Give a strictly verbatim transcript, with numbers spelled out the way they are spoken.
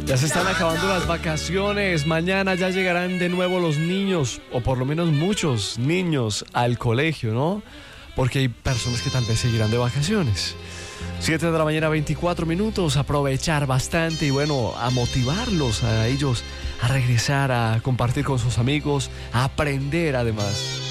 Ya se están acabando las vacaciones. Mañana ya llegarán de nuevo los niños, o por lo menos muchos niños, al colegio, ¿no? Porque hay personas que tal vez seguirán de vacaciones. siete de la mañana, veinticuatro minutos. Aprovechar bastante y bueno, a motivarlos a ellos a regresar, a compartir con sus amigos, a aprender además.